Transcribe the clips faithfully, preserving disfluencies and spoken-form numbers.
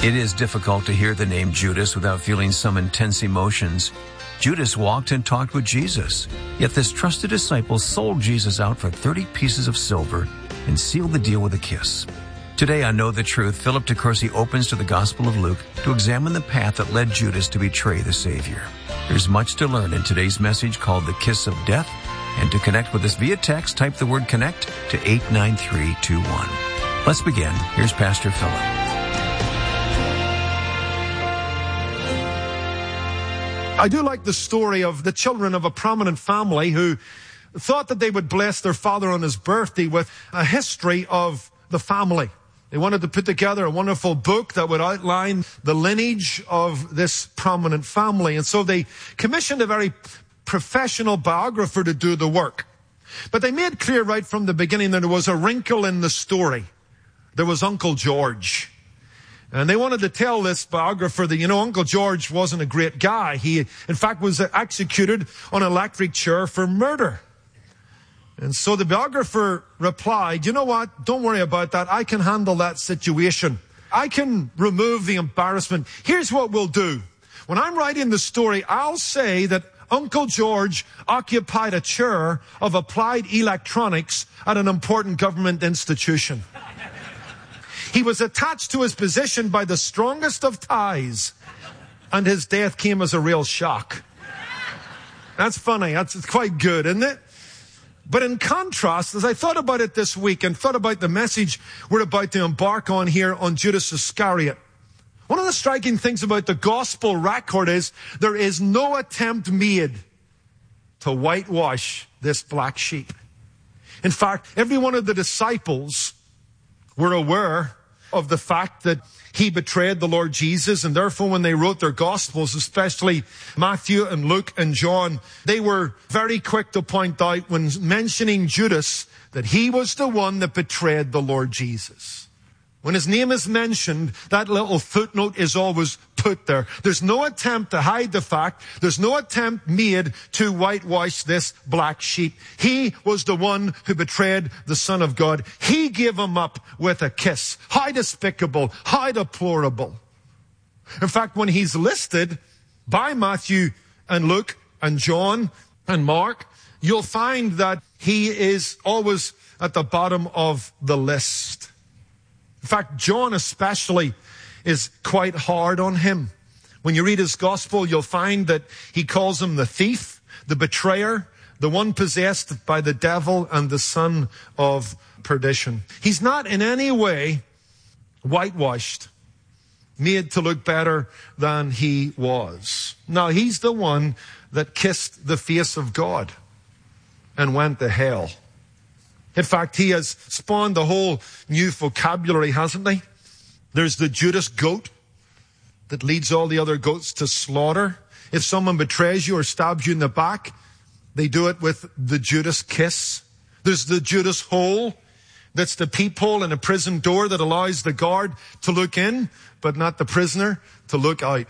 It is difficult to hear the name Judas without feeling some intense emotions. Judas walked and talked with Jesus, yet this trusted disciple sold Jesus out for thirty pieces of silver and sealed the deal with a kiss. Today on Know the Truth, Philip DeCourcy opens to the Gospel of Luke to examine the path that led Judas to betray the Savior. There's much to learn in today's message called The Kiss of Death, and to connect with us via text, type the word CONNECT to eight nine three two one. Let's begin. Here's Pastor Philip. I do like the story of the children of a prominent family who thought that they would bless their father on his birthday with a history of the family. They wanted to put together a wonderful book that would outline the lineage of this prominent family. And so they commissioned a very professional biographer to do the work. But they made clear right from the beginning that there was a wrinkle in the story. There was Uncle George. And they wanted to tell this biographer that, you know, Uncle George wasn't a great guy. He, in fact, was executed on an electric chair for murder. And so the biographer replied, you know what? Don't worry about that. I can handle that situation. I can remove the embarrassment. Here's what we'll do. When I'm writing the story, I'll say that Uncle George occupied a chair of applied electronics at an important government institution. He was attached to his position by the strongest of ties, and his death came as a real shock. That's funny. That's quite good, isn't it? But in contrast, as I thought about it this week and thought about the message we're about to embark on here on Judas Iscariot, one of the striking things about the gospel record is there is no attempt made to whitewash this black sheep. In fact, every one of the disciples were aware of the fact that he betrayed the Lord Jesus, and therefore when they wrote their Gospels, especially Matthew and Luke and John, they were very quick to point out when mentioning Judas that he was the one that betrayed the Lord Jesus. When his name is mentioned, that little footnote is always put there. There's no attempt to hide the fact. There's no attempt made to whitewash this black sheep. He was the one who betrayed the Son of God. He gave him up with a kiss. How despicable, how deplorable. In fact, when he's listed by Matthew and Luke and John and Mark, you'll find that he is always at the bottom of the list. In fact, John especially is quite hard on him. When you read his gospel, you'll find that he calls him the thief, the betrayer, the one possessed by the devil, and the son of perdition. He's not in any way whitewashed, made to look better than he was. No, he's the one that kissed the face of God and went to hell. In fact, he has spawned a whole new vocabulary, hasn't he? There's the Judas goat that leads all the other goats to slaughter. If someone betrays you or stabs you in the back, they do it with the Judas kiss. There's the Judas hole. That's the peephole in a prison door that allows the guard to look in, but not the prisoner to look out.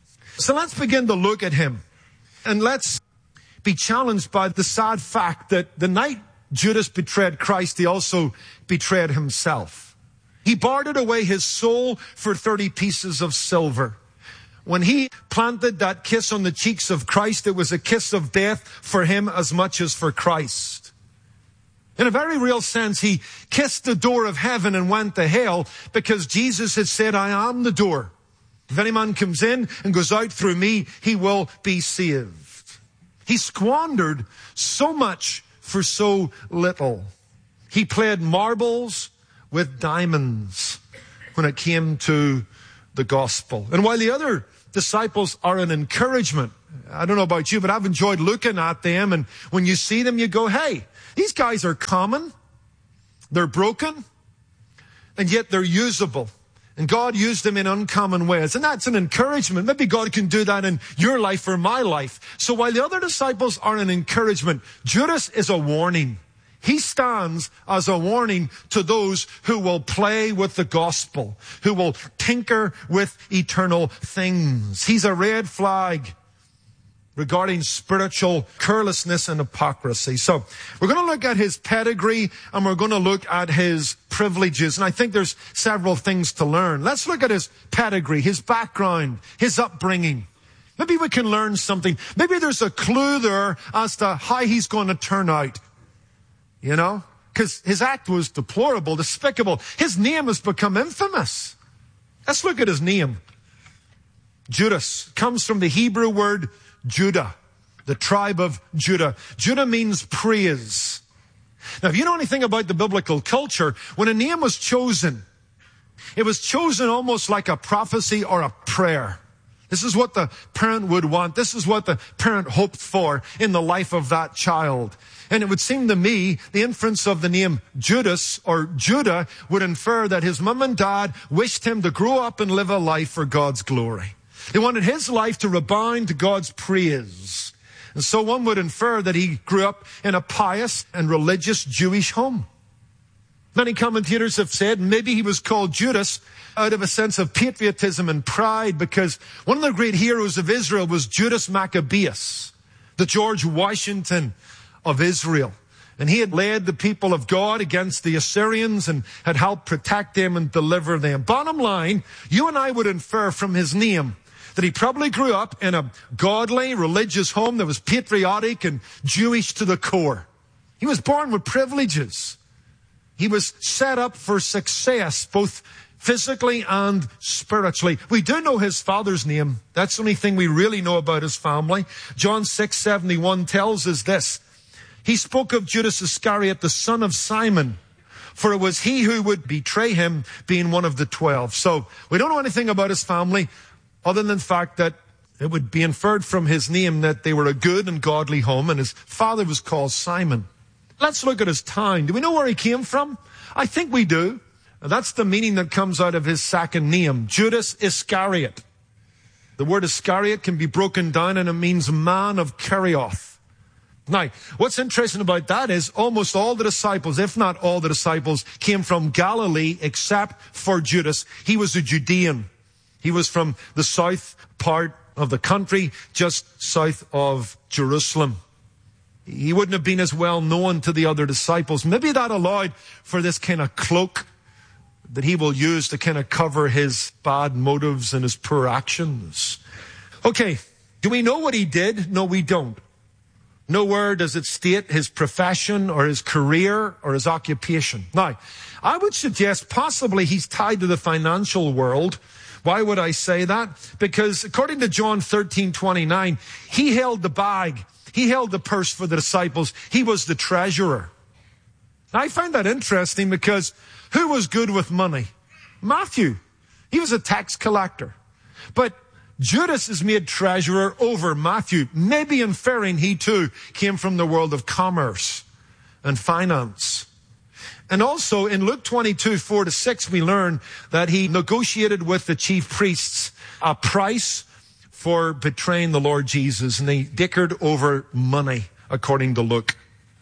So let's begin to look at him. And let's be challenged by the sad fact that the night Judas betrayed Christ, he also betrayed himself. He bartered away his soul for thirty pieces of silver. When he planted that kiss on the cheeks of Christ, it was a kiss of death for him as much as for Christ. In a very real sense, he kissed the door of heaven and went to hell because Jesus had said, I am the door. If any man comes in and goes out through me, he will be saved. He squandered so much for so little. He played marbles with diamonds when it came to the gospel. And while the other disciples are an encouragement, I don't know about you, but I've enjoyed looking at them, and when you see them, you go, hey, these guys are common, they're broken, and yet they're usable. And God used them in uncommon ways. And that's an encouragement. Maybe God can do that in your life or my life. So while the other disciples are an encouragement, Judas is a warning. He stands as a warning to those who will play with the gospel, who will tinker with eternal things. He's a red flag. regarding spiritual carelessness and hypocrisy. So we're going to look at his pedigree and we're going to look at his privileges. And I think there's several things to learn. Let's look at his pedigree, his background, his upbringing. Maybe we can learn something. Maybe there's a clue there as to how he's going to turn out. You know? Because his act was deplorable, despicable. His name has become infamous. Let's look at his name. Judas comes from the Hebrew word Judah, the tribe of Judah. Judah means praise. Now, if you know anything about the biblical culture, when a name was chosen, it was chosen almost like a prophecy or a prayer. This is what the parent would want. This is what the parent hoped for in the life of that child. And it would seem to me the inference of the name Judas or Judah would infer that his mom and dad wished him to grow up and live a life for God's glory. They wanted his life to rebound to God's praise. And so one would infer that he grew up in a pious and religious Jewish home. Many commentators have said maybe he was called Judas out of a sense of patriotism and pride, because one of the great heroes of Israel was Judas Maccabeus, the George Washington of Israel. And he had led the people of God against the Assyrians and had helped protect them and deliver them. Bottom line, you and I would infer from his name that he probably grew up in a godly, religious home that was patriotic and Jewish to the core. He was born with privileges. He was set up for success, both physically and spiritually. We do know his father's name. That's the only thing we really know about his family. John six seventy-one tells us this. He spoke of Judas Iscariot, the son of Simon, for it was he who would betray him, being one of the twelve. So we don't know anything about his family, other than the fact that it would be inferred from his name that they were a good and godly home, and his father was called Simon. Let's look at his town. Do we know where he came from? I think we do. That's the meaning that comes out of his second name, Judas Iscariot. The word Iscariot can be broken down and it means man of Kerioth. Now, what's interesting about that is almost all the disciples, if not all the disciples, came from Galilee except for Judas. He was a Judean. He was from the south part of the country, just south of Jerusalem. He wouldn't have been as well known to the other disciples. Maybe that allowed for this kind of cloak that he will use to kind of cover his bad motives and his poor actions. Okay, do we know what he did? No, we don't. Nowhere does it state his profession or his career or his occupation. Now, I would suggest possibly he's tied to the financial world. Why would I say that? Because according to John thirteen twenty-nine, he held the bag. He held the purse for the disciples. He was the treasurer. I find that interesting because who was good with money? Matthew. He was a tax collector. But Judas is made treasurer over Matthew, maybe inferring he too came from the world of commerce and finance. And also in Luke twenty-two, four to six, we learn that he negotiated with the chief priests a price for betraying the Lord Jesus, and they dickered over money, according to Luke.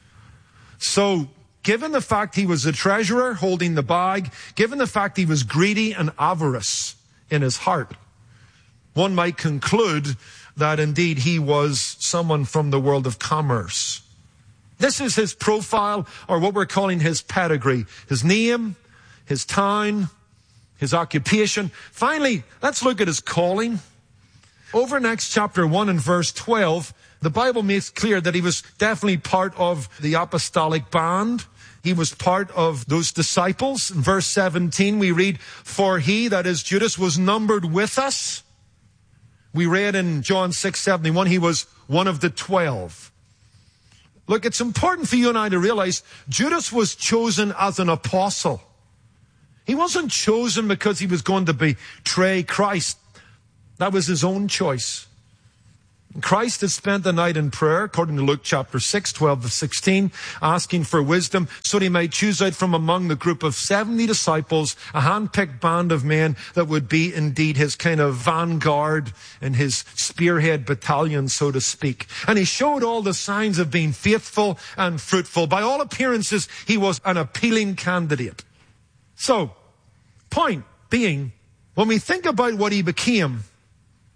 So, given the fact he was a treasurer holding the bag, given the fact he was greedy and avarice in his heart, one might conclude that indeed he was someone from the world of commerce. This is his profile, or what we're calling his pedigree. His name, his town, his occupation. Finally, let's look at his calling. Over in Acts chapter one and verse twelve, the Bible makes clear that he was definitely part of the apostolic band. He was part of those disciples. In verse seventeen, we read, for he, that is Judas, was numbered with us. We read in John six seventy-one, he was one of the twelve. Look, it's important for you and I to realize Judas was chosen as an apostle. He wasn't chosen because he was going to betray Christ. That was his own choice. Christ had spent the night in prayer, according to Luke chapter six, twelve to sixteen, asking for wisdom so that he might choose out from among the group of seventy disciples, a hand-picked band of men that would be indeed his kind of vanguard and his spearhead battalion, so to speak. And he showed all the signs of being faithful and fruitful. By all appearances, he was an appealing candidate. So, point being, when we think about what he became,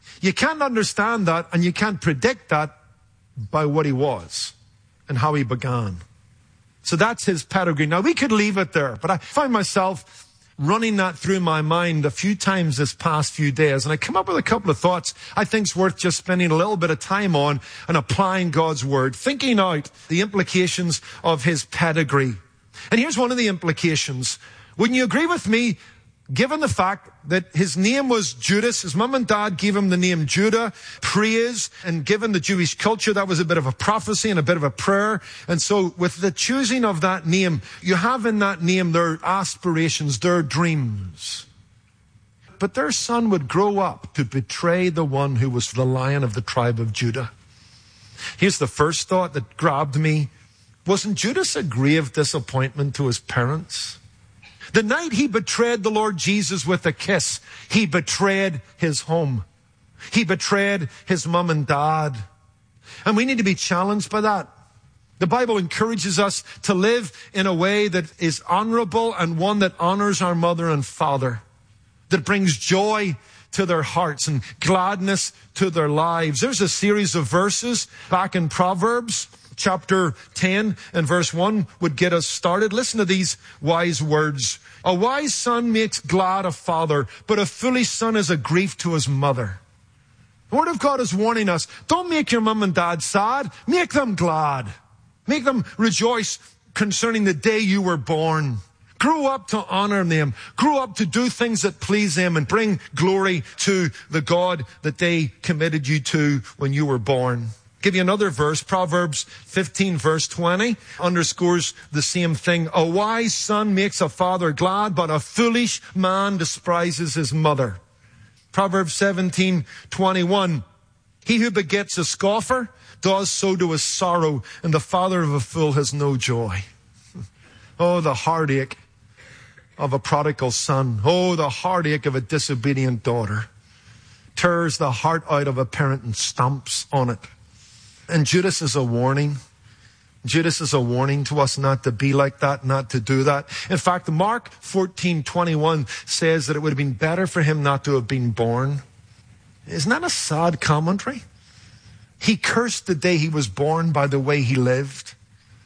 You can't understand that and you can't predict that by what he was and how he began. So that's his pedigree. Now, we could leave it there, but I find myself running that through my mind a few times this past few days, and I come up with a couple of thoughts I think's worth just spending a little bit of time on and applying God's word, thinking out the implications of his pedigree. And here's one of the implications. Wouldn't you agree with me, given the fact that his name was Judas, his mom and dad gave him the name Judah, praise, and given the Jewish culture, that was a bit of a prophecy and a bit of a prayer. And so with the choosing of that name, you have in that name their aspirations, their dreams. But their son would grow up to betray the one who was the Lion of the tribe of Judah. Here's the first thought that grabbed me. Wasn't Judas a grave disappointment to his parents? The night he betrayed the Lord Jesus with a kiss, he betrayed his home. He betrayed his mom and dad. And we need to be challenged by that. The Bible encourages us to live in a way that is honorable and one that honors our mother and father, that brings joy to their hearts and gladness to their lives. There's a series of verses back in Proverbs chapter ten and verse one would get us started. Listen to these wise words. A wise son makes glad a father, but a foolish son is a grief to his mother. The Word of God is warning us, don't make your mom and dad sad. Make them glad. Make them rejoice concerning the day you were born. Grow up to honor them. Grow up to do things that please them and bring glory to the God that they committed you to when you were born. Give you another verse. Proverbs fifteen verse twenty underscores the same thing. A wise son makes a father glad, but a foolish man despises his mother. Proverbs seventeen twenty-one. He who begets a scoffer does so to his sorrow, and the father of a fool has no joy. Oh, the heartache of a prodigal son. Oh, the heartache of a disobedient daughter. Tears the heart out of a parent and stomps on it. And Judas is a warning. Judas is a warning to us not to be like that, not to do that. In fact, Mark fourteen twenty-one says that it would have been better for him not to have been born. Isn't that a sad commentary? He cursed the day he was born by the way he lived.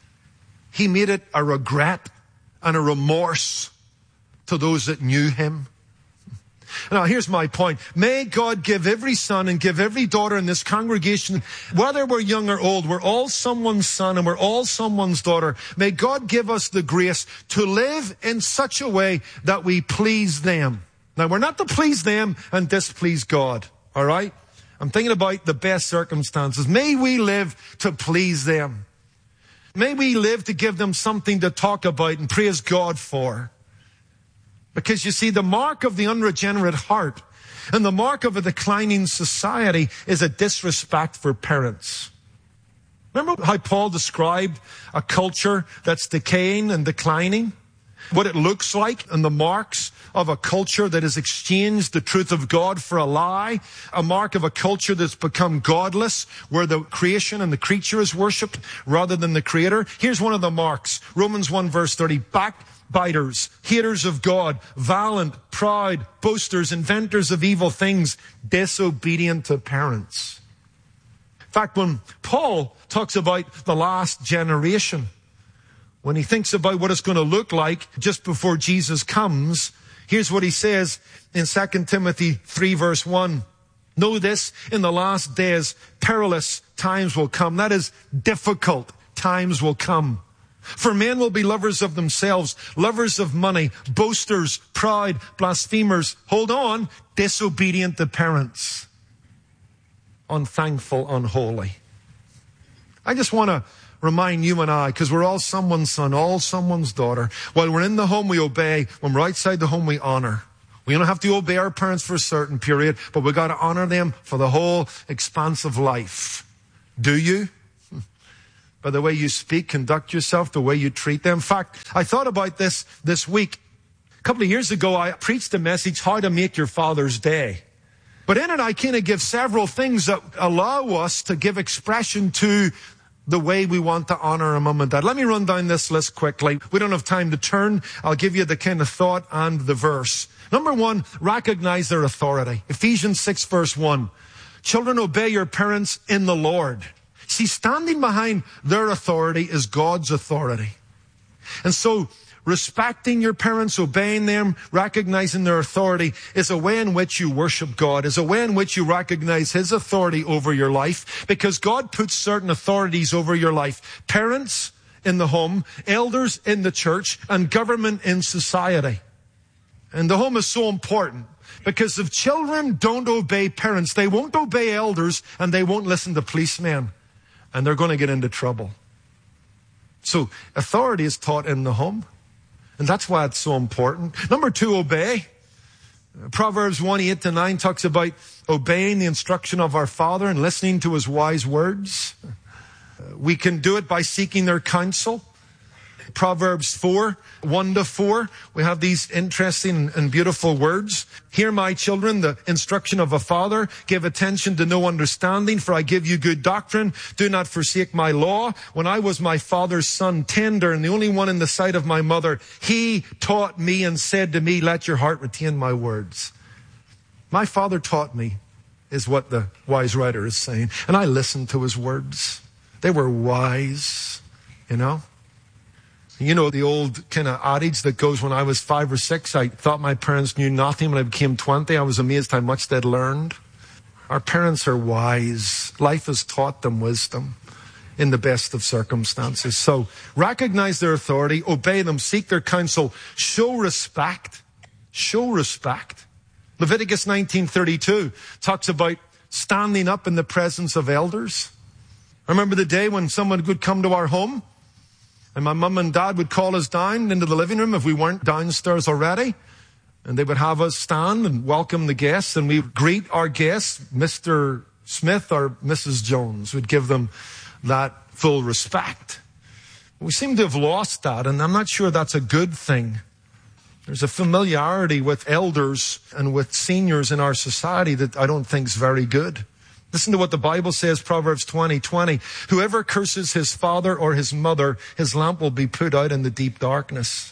He made it a regret and a remorse to those that knew him. Now, here's my point. May God give every son and give every daughter in this congregation, whether we're young or old, we're all someone's son and we're all someone's daughter. May God give us the grace to live in such a way that we please them. Now, we're not to please them and displease God, all right? I'm thinking about the best circumstances. May we live to please them. May we live to give them something to talk about and praise God for. Because you see, the mark of the unregenerate heart and the mark of a declining society is a disrespect for parents. Remember how Paul described a culture that's decaying and declining? What it looks like and the marks of a culture that has exchanged the truth of God for a lie. A mark of a culture that's become godless, where the creation and the creature is worshipped rather than the creator. Here's one of the marks. Romans one verse thirty. Backbiters, haters of God, violent, proud, boasters, inventors of evil things, disobedient to parents. In fact, when Paul talks about the last generation, when he thinks about what it's going to look like just before Jesus comes, here's what he says in Second Timothy three verse one. Know this, in the last days, perilous times will come. That is, difficult times will come. For men will be lovers of themselves, lovers of money, boasters, proud, blasphemers. Hold on, disobedient to parents, unthankful, unholy. I just want to remind you and I, because we're all someone's son, all someone's daughter. While we're in the home, we obey. When we're outside the home, we honor. We don't have to obey our parents for a certain period, but we've got to honor them for the whole expanse of life. Do you? By the way you speak, conduct yourself, the way you treat them. In fact, I thought about this this week. A couple of years ago, I preached a message, How to Make Your Father's Day. But in it, I kind of give several things that allow us to give expression to the way we want to honor our mom and dad. Let me run down this list quickly. We don't have time to turn. I'll give you the kind of thought and the verse. Number one, recognize their authority. Ephesians six verse one. Children, obey your parents in the Lord. See, standing behind their authority is God's authority. And so, respecting your parents, obeying them, recognizing their authority is a way in which you worship God, is a way in which you recognize His authority over your life, because God puts certain authorities over your life. Parents in the home, elders in the church, and government in society. And the home is so important, because if children don't obey parents, they won't obey elders, and they won't listen to policemen, and they're going to get into trouble. So authority is taught in the home. And that's why it's so important. Number two, obey. Proverbs one, eight to nine talks about obeying the instruction of our Father and listening to His wise words. We can do it by seeking their counsel. Proverbs four, one to four, we have these interesting and beautiful words. Hear, my children, the instruction of a father. Give attention to no understanding, for I give you good doctrine. Do not forsake my law. When I was my father's son, tender, and the only one in the sight of my mother, he taught me and said to me, let your heart retain my words. My father taught me, is what the wise writer is saying. And I listened to his words. They were wise, you know. You know the old kind of adage that goes, when I was five or six, I thought my parents knew nothing. When I became twenty, I was amazed how much they'd learned. Our parents are wise. Life has taught them wisdom in the best of circumstances. So recognize their authority, obey them, seek their counsel, show respect. Show respect. Leviticus nineteen thirty-two talks about standing up in the presence of elders. I remember the day when someone would come to our home, and my mum and dad would call us down into the living room if we weren't downstairs already. And they would have us stand and welcome the guests. And we would greet our guests, Mister Smith or Missus Jones. We'd give them that full respect. We seem to have lost that, and I'm not sure that's a good thing. There's a familiarity with elders and with seniors in our society that I don't think is very good. Listen to what the Bible says, Proverbs twenty twenty. Whoever curses his father or his mother, his lamp will be put out in the deep darkness.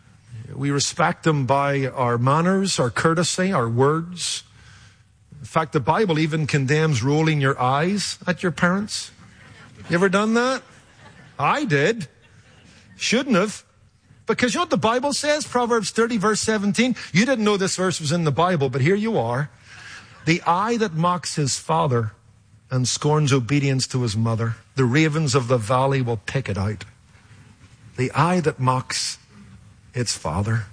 We respect them by our manners, our courtesy, our words. In fact, the Bible even condemns rolling your eyes at your parents. You ever done that? I did. Shouldn't have. Because you know what the Bible says? Proverbs thirty verse seventeen. You didn't know this verse was in the Bible, but here you are. The eye that mocks his father and scorns obedience to his mother, the ravens of the valley will pick it out. The eye that mocks its father.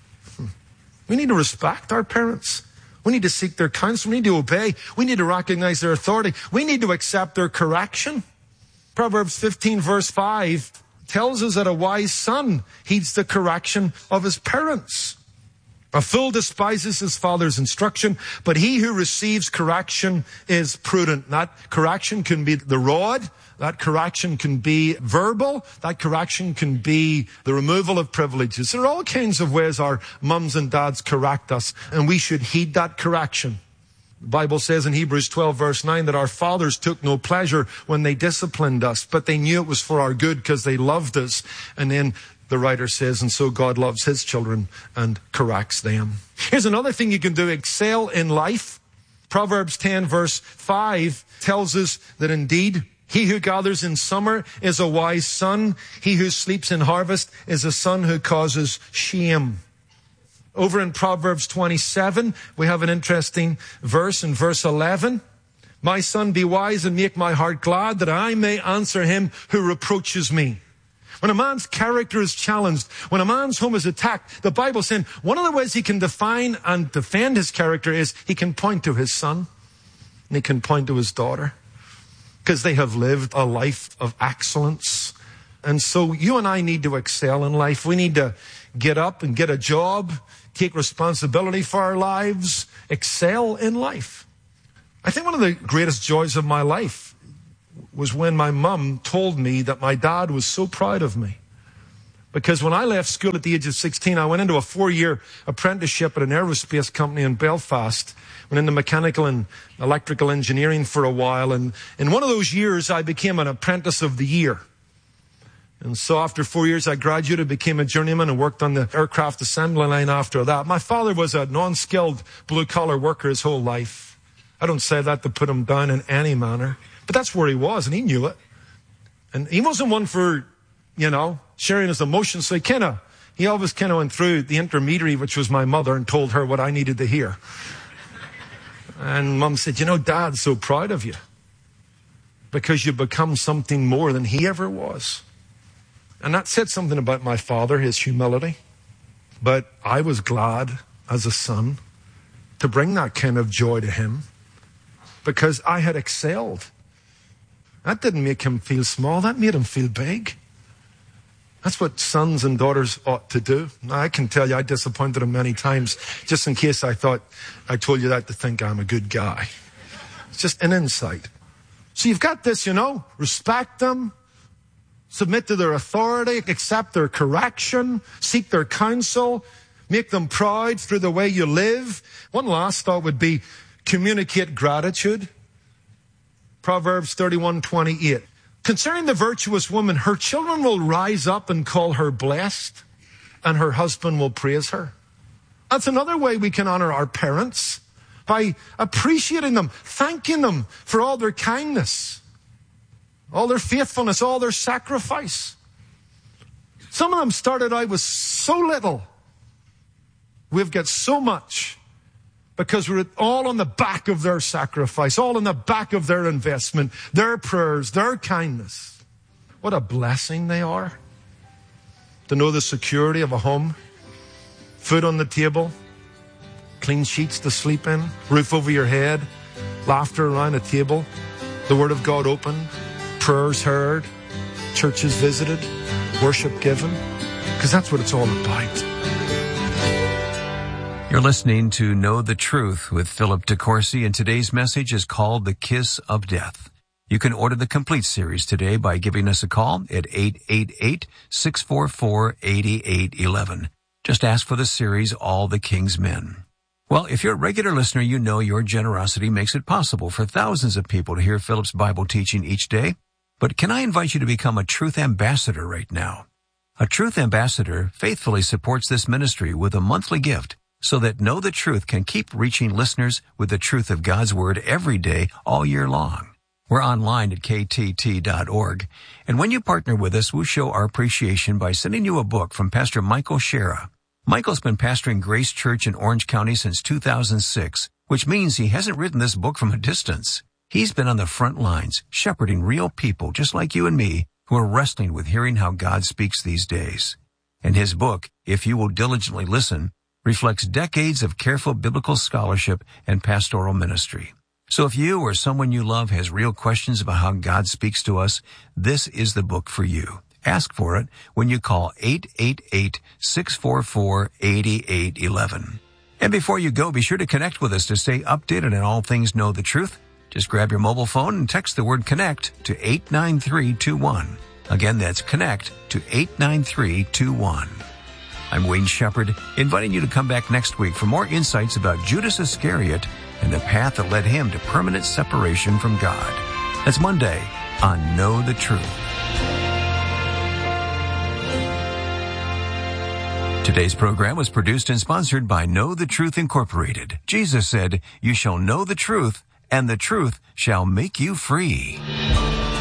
We need to respect our parents. We need to seek their counsel. We need to obey. We need to recognize their authority. We need to accept their correction. Proverbs fifteen verse five tells us that a wise son heeds the correction of his parents. A fool despises his father's instruction, but he who receives correction is prudent. That correction can be the rod. That correction can be verbal. That correction can be the removal of privileges. There are all kinds of ways our mums and dads correct us, and we should heed that correction. The Bible says in Hebrews twelve verse nine that our fathers took no pleasure when they disciplined us, but they knew it was for our good because they loved us. And then the writer says, and so God loves his children and corrects them. Here's another thing you can do. Excel in life. Proverbs ten verse five tells us that indeed he who gathers in summer is a wise son. He who sleeps in harvest is a son who causes shame. Over in Proverbs twenty-seven, we have an interesting verse in verse eleven. My son, be wise and make my heart glad, that I may answer him who reproaches me. When a man's character is challenged, when a man's home is attacked, the Bible says one of the ways he can define and defend his character is he can point to his son and he can point to his daughter because they have lived a life of excellence. And so you and I need to excel in life. We need to get up and get a job, take responsibility for our lives, excel in life. I think one of the greatest joys of my life was when my mum told me that my dad was so proud of me. Because when I left school at the age of sixteen, I went into a four-year apprenticeship at an aerospace company in Belfast. Went into mechanical and electrical engineering for a while. And in one of those years, I became an apprentice of the year. And so after four years, I graduated, became a journeyman, and worked on the aircraft assembly line after that. My father was a non-skilled blue-collar worker his whole life. I don't say that to put him down in any manner. But that's where he was, and he knew it. And he wasn't one for, you know, sharing his emotions. So he kind of, he always kind of went through the intermediary, which was my mother, and told her what I needed to hear. And Mum said, you know, Dad's so proud of you because you become something more than he ever was. And that said something about my father, his humility. But I was glad as a son to bring that kind of joy to him because I had excelled. That didn't make him feel small. That made him feel big. That's what sons and daughters ought to do. I can tell you I disappointed him many times, just in case I thought I told you that to think I'm a good guy. It's just an insight. So you've got this, you know, respect them, submit to their authority, accept their correction, seek their counsel, make them proud through the way you live. One last thought would be communicate gratitude. Proverbs thirty-one twenty-eight. Concerning the virtuous woman, her children will rise up and call her blessed, and her husband will praise her. That's another way we can honor our parents, by appreciating them, thanking them for all their kindness, all their faithfulness, all their sacrifice. Some of them started out with so little. We've got so much because we're all on the back of their sacrifice, all on the back of their investment, their prayers, their kindness. What a blessing they are to know the security of a home, food on the table, clean sheets to sleep in, roof over your head, laughter around a table, the Word of God open, prayers heard, churches visited, worship given, because that's what it's all about. You're listening to Know the Truth with Philip DeCourcy, and today's message is called The Kiss of Death. You can order the complete series today by giving us a call at eight eight eight, six four four, eight eight one one. Just ask for the series, All the King's Men. Well, if you're a regular listener, you know your generosity makes it possible for thousands of people to hear Philip's Bible teaching each day. But can I invite you to become a Truth Ambassador right now? A Truth Ambassador faithfully supports this ministry with a monthly gift, so that Know the Truth can keep reaching listeners with the truth of God's Word every day, all year long. We're online at K T T dot org, and when you partner with us, we'll show our appreciation by sending you a book from Pastor Michael Shera. Michael's been pastoring Grace Church in Orange County since two thousand six, which means he hasn't written this book from a distance. He's been on the front lines, shepherding real people just like you and me, who are wrestling with hearing how God speaks these days. And his book, If You Will Diligently Listen, reflects decades of careful biblical scholarship and pastoral ministry. So if you or someone you love has real questions about how God speaks to us, this is the book for you. Ask for it when you call eight eight eight, six four four, eight eight one one. And before you go, be sure to connect with us to stay updated on all things Know the Truth. Just grab your mobile phone and text the word CONNECT to eight nine three two one. Again, that's CONNECT to eight nine three two one. I'm Wayne Shepherd, inviting you to come back next week for more insights about Judas Iscariot and the path that led him to permanent separation from God. That's Monday on Know the Truth. Today's program was produced and sponsored by Know the Truth Incorporated. Jesus said, "You shall know the truth, and the truth shall make you free."